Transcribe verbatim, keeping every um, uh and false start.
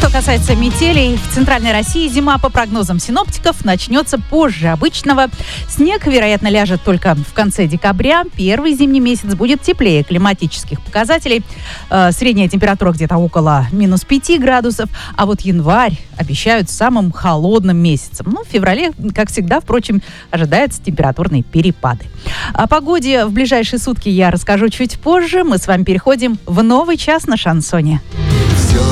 Что касается метелей, в Центральной России зима, по прогнозам синоптиков, начнется позже обычного. Снег, вероятно, ляжет только в конце декабря. Первый зимний месяц будет теплее климатических показателей. Э, средняя температура где-то около минус пяти градусов. А вот январь обещают самым холодным месяцем. Ну, в феврале, как всегда, впрочем, ожидаются температурные перепады. О погоде в ближайшие сутки я расскажу чуть позже. Мы с вами переходим в новый час на шансоне.